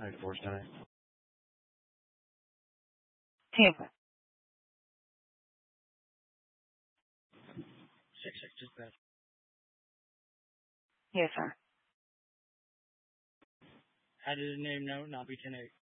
94 Center. Tampa. 6-6, just bad. Yes, sir. How did the name not be 10-8?